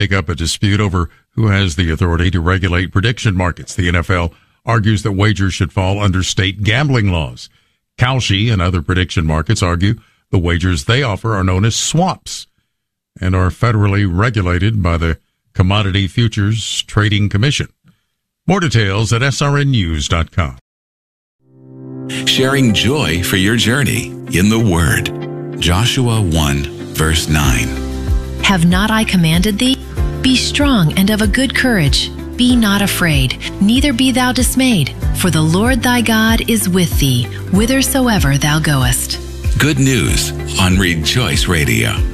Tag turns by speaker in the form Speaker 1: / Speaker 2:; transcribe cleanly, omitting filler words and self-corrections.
Speaker 1: take up a dispute over who has the authority to regulate prediction markets. The NFL argues that wagers should fall under state gambling laws. Kalshi and other prediction markets argue the wagers they offer are known as swaps and are federally regulated by the Commodity Futures Trading Commission. More details at srnnews.com.
Speaker 2: Sharing joy for your journey in the Word. Joshua 1, verse 9.
Speaker 3: Have not I commanded thee? Be strong and of a good courage. Be not afraid, neither be thou dismayed, for the Lord thy God is with thee, whithersoever thou goest.
Speaker 2: Good news on Rejoice Radio.